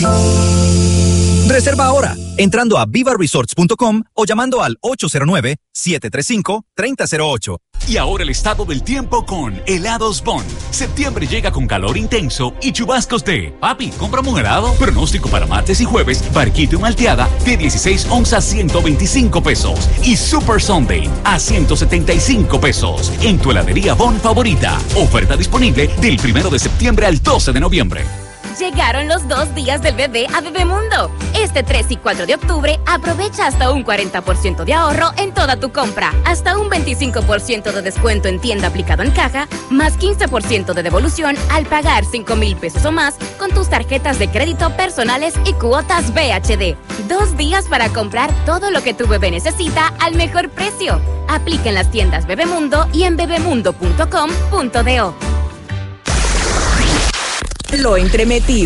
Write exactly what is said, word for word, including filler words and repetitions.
Reserva ahora, entrando a viva resorts punto com o llamando al ocho cero nueve, siete tres cinco, tres cero cero ocho. Y ahora el estado del tiempo con Helados Bon. Septiembre llega con calor intenso y chubascos de papi, cómprame un helado. Pronóstico para martes y jueves, barquito y malteada de dieciséis onzas, ciento veinticinco pesos. Y Super Sunday a ciento setenta y cinco pesos. En tu heladería Bon favorita. Oferta disponible del primero de septiembre al doce de noviembre. Llegaron los dos días del bebé a Bebemundo. Este tres y cuatro de octubre aprovecha hasta un cuarenta por ciento de ahorro en toda tu compra, hasta un veinticinco por ciento de descuento en tienda aplicado en caja, más quince por ciento de devolución al pagar cinco mil pesos o más con tus tarjetas de crédito personales y cuotas B H D. Dos días para comprar todo lo que tu bebé necesita al mejor precio. Aplica en las tiendas Bebemundo y en bebemundo punto com punto do. Lo entremetido.